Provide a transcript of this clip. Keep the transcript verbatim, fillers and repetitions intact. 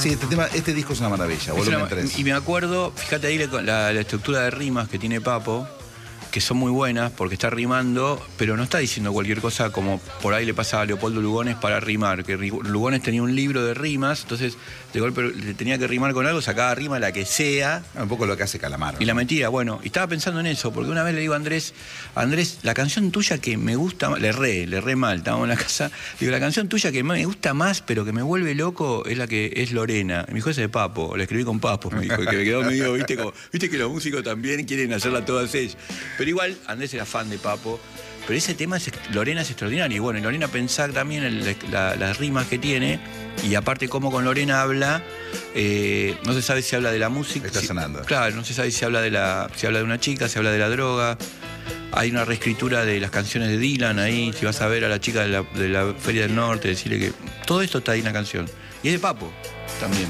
Sí, este tema, este disco es una maravilla, volumen tres. Y me acuerdo, fíjate ahí la, la, la estructura de rimas que tiene Papo, que son muy buenas porque está rimando, pero no está diciendo cualquier cosa como por ahí le pasa a Leopoldo Lugones para rimar, que Lugones tenía un libro de rimas, entonces de golpe le tenía que rimar con algo, sacaba rima la que sea. Un poco lo que hace Calamaro. Y la mentira, bueno, y estaba pensando en eso, porque una vez le digo a Andrés, Andrés, la canción tuya que me gusta, le re, le re mal, estábamos en la casa, digo, la canción tuya que me gusta más, pero que me vuelve loco, es la que es Lorena. Y me dijo, esa de Papo, la escribí con Papo, me dijo, que me quedó medio, viste, como, viste que los músicos también quieren hacerla todas ellas. Pero igual, Andrés era fan de Papo, pero ese tema, es, Lorena es extraordinario. Y bueno, y Lorena pensar también en la, las rimas que tiene, y aparte cómo con Lorena habla, eh, no se sabe si habla de la música. Está si, sonando. Claro, no se sabe si habla de la, si habla de una chica, si habla de la droga. Hay una reescritura de las canciones de Dylan ahí, si vas a ver a la chica de la, de la Feria del Norte, decirle que todo esto está ahí en la canción. Y es de Papo también.